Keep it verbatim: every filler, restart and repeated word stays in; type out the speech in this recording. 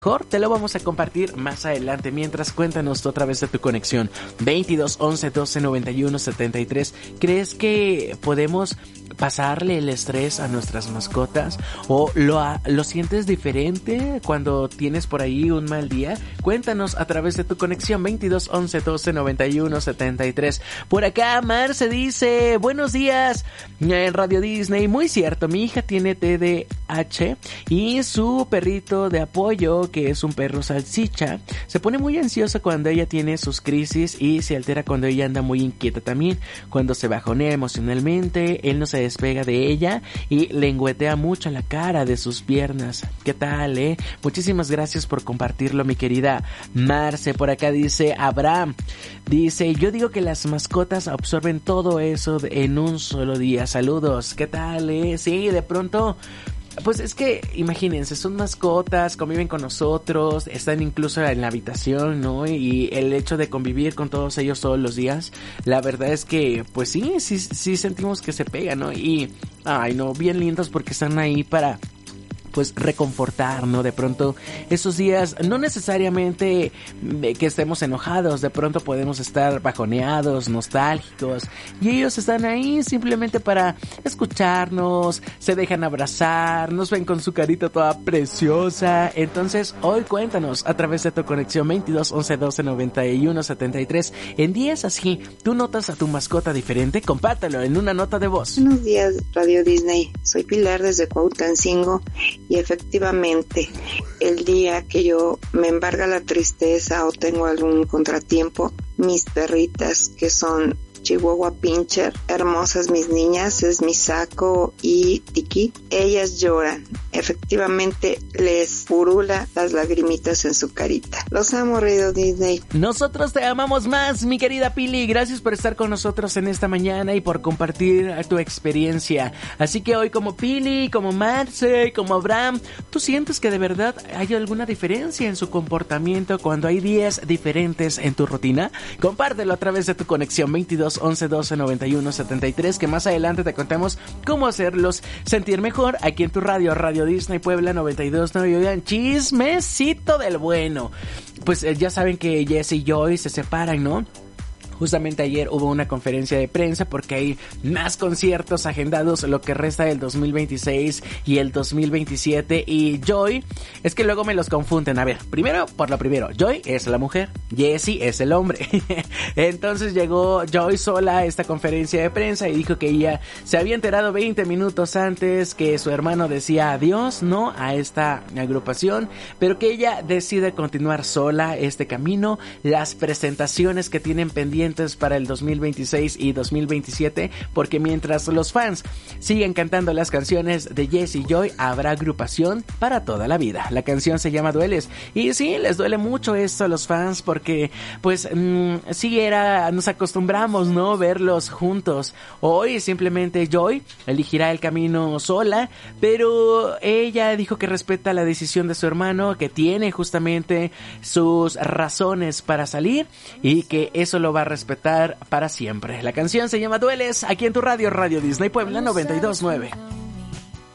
Mejor te lo vamos a compartir más adelante. Mientras, cuéntanos otra vez de tu conexión. veintidós once doce noventa y uno setenta y tres. ¿Crees que podemos pasarle el estrés a nuestras mascotas? ¿O lo, lo sientes diferente cuando tienes por ahí un mal día? Cuéntanos a través de tu conexión. veintidós once doce noventa y uno setenta y tres. Por acá Marce dice: buenos días en Radio Disney. Muy cierto, mi hija tiene T D A H y su perrito de apoyo, que es un perro salchicha, se pone muy ansiosa cuando ella tiene sus crisis y se altera cuando ella anda muy inquieta también. Cuando se bajonea emocionalmente, él no se despega de ella y lengüetea mucho la cara de sus piernas. ¿Qué tal, eh? Muchísimas gracias por compartirlo, mi querida Marce. Por acá dice Abraham, dice: yo digo que las mascotas absorben todo eso en un solo día. Saludos. ¿Qué tal, eh? Sí, de pronto... Pues es que, imagínense, son mascotas, conviven con nosotros, están incluso en la habitación, ¿no? Y el hecho de convivir con todos ellos todos los días, la verdad es que, pues sí, sí, sí sentimos que se pegan, ¿no? Y, ay, no, bien lindos porque están ahí para... pues reconfortar, ¿no? De pronto esos días, no necesariamente que estemos enojados, de pronto podemos estar bajoneados, nostálgicos, y ellos están ahí simplemente para escucharnos, se dejan abrazar, nos ven con su carita toda preciosa. Entonces hoy cuéntanos a través de tu conexión veintidós once doce noventa y uno setenta y tres. En días así, ¿tú notas a tu mascota diferente? Compártelo en una nota de voz. Buenos días, Radio Disney. Soy Pilar desde Cuauhtancingo. Y efectivamente, el día que yo me embarga la tristeza o tengo algún contratiempo, mis perritas, que son Chihuahua Pinscher, hermosas mis niñas, es Misako y Tiki, ellas lloran. Efectivamente, les purula las lagrimitas en su carita. Los amo, Radio Disney. Nosotros te amamos más, mi querida Pili. Gracias por estar con nosotros en esta mañana y por compartir tu experiencia. Así que hoy, como Pili, como Marce, como Abraham, ¿tú sientes que de verdad hay alguna diferencia en su comportamiento cuando hay días diferentes en tu rutina? Compártelo a través de tu conexión veintidós once doce noventa y uno setenta y tres, que más adelante te contamos cómo hacerlos sentir mejor aquí en tu radio, Radio Disney Puebla noventa y dos punto nueve. Oigan, chismecito del bueno. Pues eh, ya saben que Jess y Joy se separan, ¿no? Justamente ayer hubo una conferencia de prensa porque hay más conciertos agendados lo que resta del dos mil veintiséis y el dos mil veintisiete. Y Joy, es que luego me los confunden. A ver, primero, por lo primero, Joy es la mujer, Jessie es el hombre. Entonces llegó Joy sola a esta conferencia de prensa y dijo que ella se había enterado veinte minutos antes que su hermano decía adiós, ¿no?, a esta agrupación, pero que ella decide continuar sola este camino. Las presentaciones que tienen pendientes para el dos mil veintiséis y dos mil veintisiete, porque mientras los fans siguen cantando las canciones de Jess y Joy, habrá agrupación para toda la vida. La canción se llama Dueles, y sí, les duele mucho esto a los fans porque pues mmm, sí era, nos acostumbramos, ¿no?, verlos juntos. Hoy simplemente Joy elegirá el camino sola, pero ella dijo que respeta la decisión de su hermano, que tiene justamente sus razones para salir y que eso lo va a respetar para siempre. La canción se llama Dueles, aquí en tu radio, Radio Disney Puebla noventa y dos punto nueve.